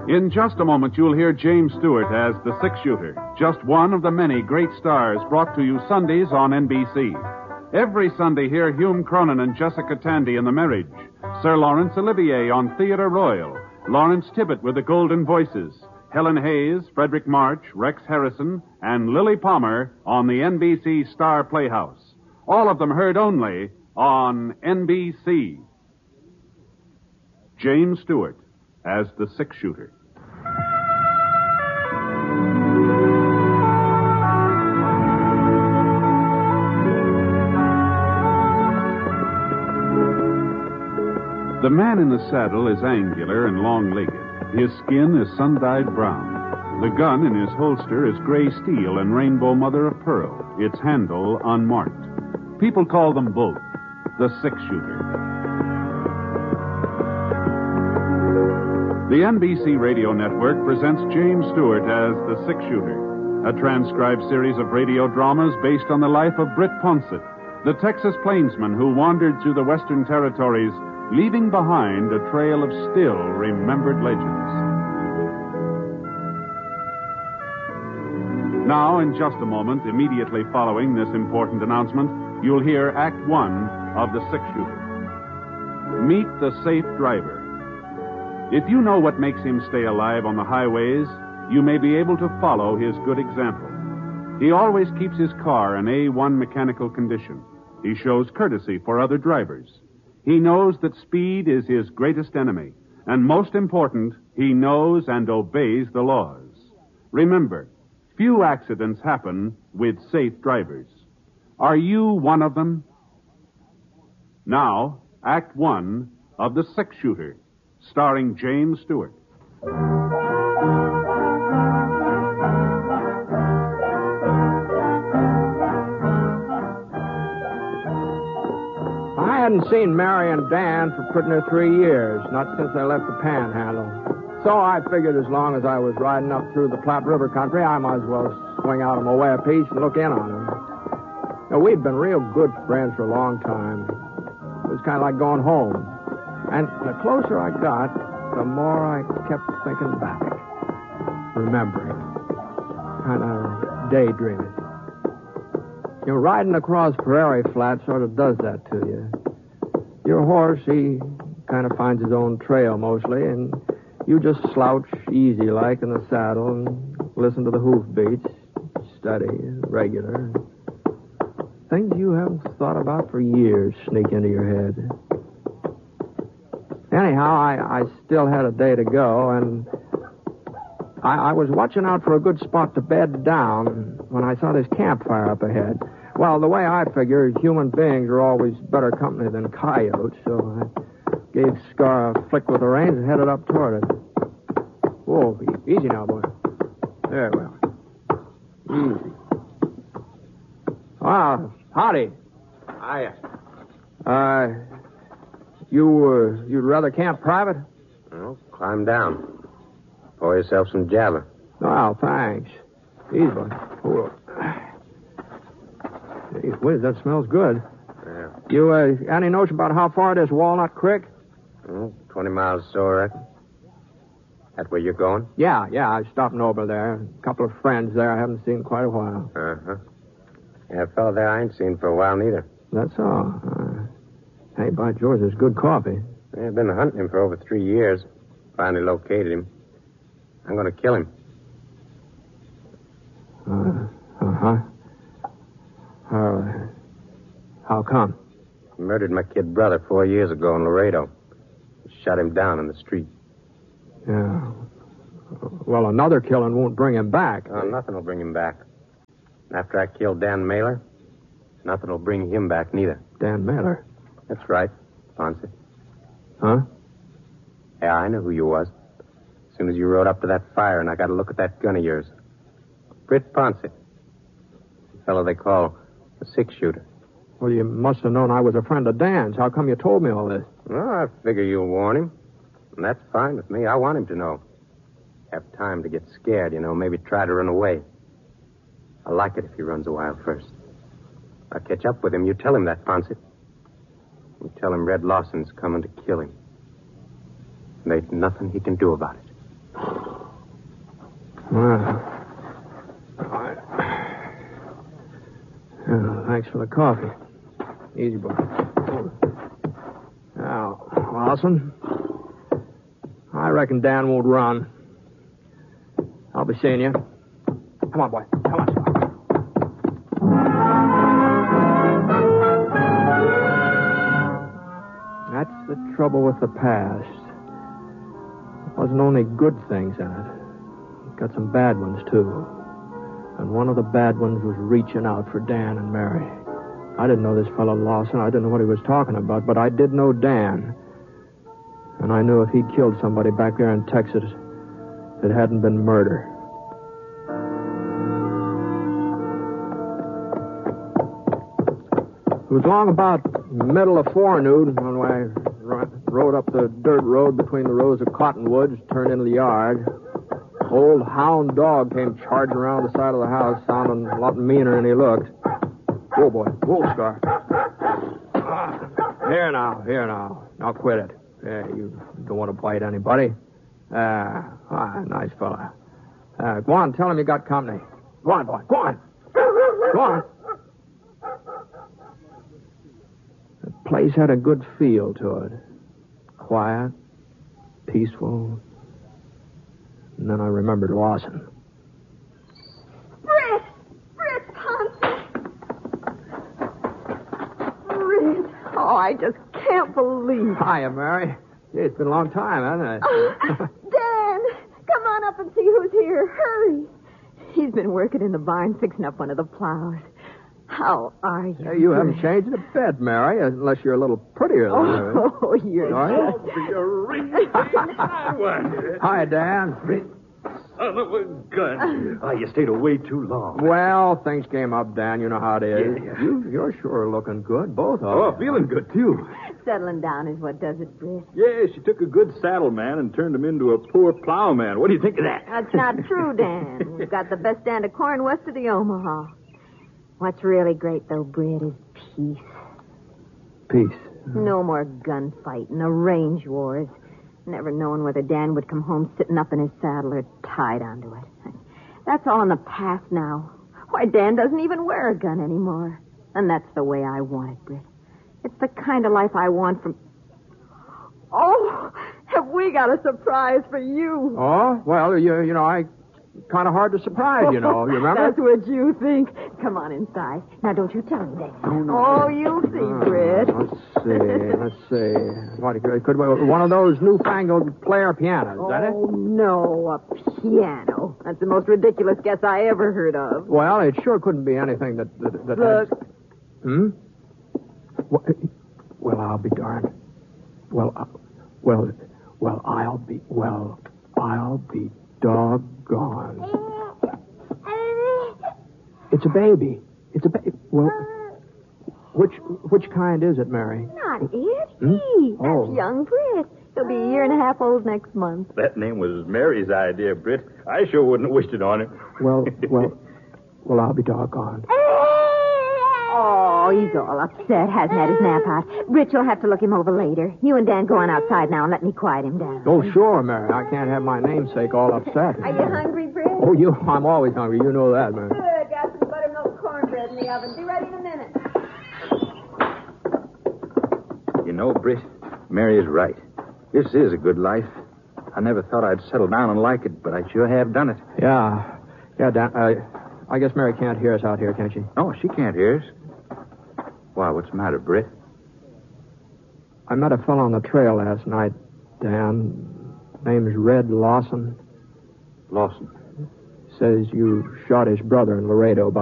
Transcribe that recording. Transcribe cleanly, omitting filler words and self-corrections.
In just a moment, you'll hear James Stewart as the six-shooter, just one of the many great stars brought to you Sundays on NBC. Every Sunday, hear Hume Cronin and Jessica Tandy in The Marriage, Sir Laurence Olivier on Theatre Royal, Lawrence Tibbett with the Golden Voices, Helen Hayes, Frederick March, Rex Harrison, and Lily Palmer on the NBC Star Playhouse. All of them heard only on NBC. James Stewart as the six-shooter. The man in the saddle is angular and long-legged. His skin is sun-dyed brown. The gun in his holster is gray steel and rainbow mother-of-pearl, its handle unmarked. People call them both the six-shooter. The NBC Radio Network presents James Stewart as the six-shooter, a transcribed series of radio dramas based on the life of Britt Ponsett, the Texas plainsman who wandered through the Western Territories, leaving behind a trail of still remembered legends. Now, in just a moment, immediately following this important announcement, you'll hear Act One of The Six-Shooter. Meet the safe driver. If you know what makes him stay alive on the highways, you may be able to follow his good example. He always keeps his car in A1 mechanical condition. He shows courtesy for other drivers. He knows that speed is his greatest enemy. And most important, he knows and obeys the laws. Remember, few accidents happen with safe drivers. Are you one of them? Now, Act One of The Six-Shooter, starring James Stewart. I hadn't seen Mary and Dan for pretty near 3 years, not since they left the Panhandle. So I figured as long as I was riding up through the Platte River country, I might as well swing out on my way a piece and look in on them. Now, we'd been real good friends for a long time. It was kind of like going home. And the closer I got, the more I kept thinking back, remembering, kind of daydreaming. You know, riding across prairie flat sort of does that to you. Your horse, he kind of finds his own trail mostly, and you just slouch easy-like in the saddle and listen to the hoof beats, steady, regular. Things you haven't thought about for years sneak into your head. Anyhow, I still had a day to go, and I was watching out for a good spot to bed down when I saw this campfire up ahead. Well, the way I figure, human beings are always better company than coyotes, so I gave Scar a flick with the reins and headed up toward it. Whoa, easy now, boy. There we are. Easy. Wow, howdy. Hiya. You'd rather camp private? Well, climb down. Pour yourself some Java. Well, thanks. Easy, boy. Whoa. Gee whiz, that smells good. Yeah. You, any notion about how far it is Walnut Creek? 20 miles or so, I reckon. That where you're going? Yeah, I stopped over there. A couple of friends there I haven't seen in quite a while. Uh-huh. Yeah, a fellow there I ain't seen for a while, neither. That's all. Hey, by George, there's good coffee. Yeah, I've been hunting him for over 3 years. Finally located him. I'm going to kill him. Uh-huh. How come? He murdered my kid brother 4 years ago in Laredo. Shot him down in the street. Yeah. Well, another killing won't bring him back. Oh, nothing will bring him back. After I killed Dan Mailer, nothing will bring him back neither. Dan Mailer? That's right, Ponce. Huh? Yeah, I knew who you was. As soon as you rode up to that fire and I got a look at that gun of yours. Britt Ponce. The fellow they call the six-shooter. Well, you must have known I was a friend of Dan's. How come you told me all this? Well, I figure you'll warn him. And that's fine with me. I want him to know. Have time to get scared, maybe try to run away. I like it if he runs a while first. I'll catch up with him. You tell him that, Ponce. You tell him Red Lawson's coming to kill him. And there's nothing he can do about it. Well, thanks for the coffee. Easy, boy. Now, Lawson, I reckon Dan won't run. I'll be seeing you. Come on, boy. Come on. That's the trouble with the past. There wasn't only good things in it. It got some bad ones, too. And one of the bad ones was reaching out for Dan and Mary. I didn't know this fellow Lawson. I didn't know what he was talking about, but I did know Dan. And I knew if he'd killed somebody back there in Texas, it hadn't been murder. It was long about middle of forenoon when I rode up the dirt road between the rows of cottonwoods, turned into the yard. Old hound dog came charging around the side of the house, sounding a lot meaner than he looked. Whoa, boy. Whoa, Scar. Here now. Now quit it. Yeah, you don't want to bite anybody. Nice fella. Go on, tell him you got company. Go on, boy. Go on. Go on. The place had a good feel to it. Quiet, peaceful. And then I remembered Lawson. Britt Thompson. Britt. Oh, I just can't believe it. Hiya, Mary. Yeah, it's been a long time, hasn't it? Dan, come on up and see who's here. Hurry. He's been working in the barn fixing up one of the plows. How are you? Hey, you haven't changed a bit, Mary, unless you're a little prettier than her. Oh, you're Are just... Hi, Dan. Son of a gun. You stayed away too long. Well, things came up, Dan. You know how it is. Yeah. You're sure looking good, both of Oh, you. feeling good, too. Settling down is what does it, Britt. Yeah, she took a good saddle man and turned him into a poor plowman. What do you think of that? That's not true, Dan. We've got the best stand of corn west of the Omaha. What's really great, though, Britt, is peace. Peace. No more gunfighting or range wars. Never knowing whether Dan would come home sitting up in his saddle or tied onto it. That's all in the past now. Why, Dan doesn't even wear a gun anymore. And that's the way I want it, Britt. It's the kind of life I want from... Oh, have we got a surprise for you? Oh, well, you know, I... Kind of hard to surprise, you know. You remember? That's what you think. Come on inside. Now, don't you tell him, Dan. Oh, you'll see, Britt. Let's see. What, could one of those newfangled player pianos, is that it? Oh, no, a piano. That's the most ridiculous guess I ever heard of. Well, it sure couldn't be anything that Look. Well, I'll be darned. I'll be doggone. It's a baby. Well, which kind is it, Mary? Not it. Hmm? He. Oh. That's young Britt. He'll be a year and a half old next month. That name was Mary's idea, Britt. I sure wouldn't have wished it on him. Well, I'll be doggone. Oh, he's all upset. Hasn't had his nap out. Britt, you'll have to look him over later. You and Dan go on outside now and let me quiet him down. Oh, sure, Mary. I can't have my namesake all upset. Are you hungry, Britt? Oh, I'm always hungry. You know that, Mary. Good. Got some buttermilk cornbread in the oven. Be ready in a minute. You know, Britt, Mary is right. This is a good life. I never thought I'd settle down and like it, but I sure have done it. Yeah, Dan. I guess Mary can't hear us out here, can she? No, she can't hear us. Why, what's the matter, Britt? I met a fellow on the trail last night, Dan. Name's Red Lawson. Lawson. Says you shot his brother in Laredo about